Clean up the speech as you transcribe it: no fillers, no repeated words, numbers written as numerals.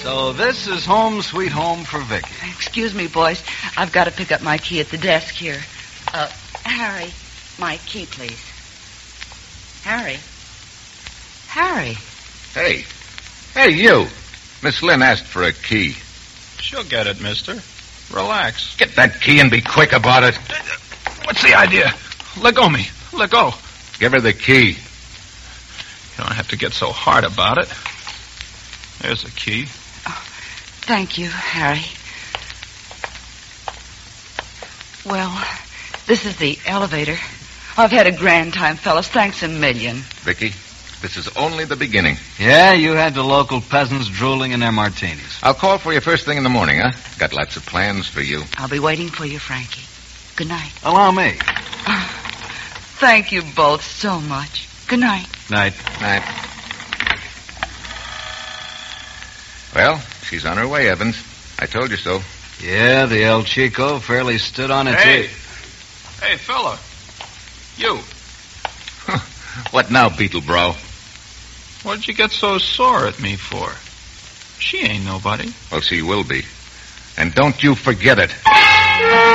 So this is home sweet home for Vicky. Excuse me, boys. I've got to pick up my key at the desk here. Harry, my key, please. Harry. Harry. Hey, you. Miss Lynn asked for a key. She'll get it, mister. Relax. Get that key and be quick about it. What's the idea? Let go me. Let go. Give her the key. You don't have to get so hard about it. There's the key. Oh, thank you, Harry. Well, this is the elevator. I've had a grand time, fellas. Thanks a million. Vicky, this is only the beginning. Yeah, you had the local peasants drooling in their martinis. I'll call for you first thing in the morning, huh? Got lots of plans for you. I'll be waiting for you, Frankie. Good night. Allow me. Thank you both so much. Good night. Night. Night. Well, she's on her way, Evans. I told you so. Yeah, the El Chico fairly stood on its Hey, fella. You. What now, Beetlebro? What'd you get so sore at me for? She ain't nobody. Well, she will be. And don't you forget it.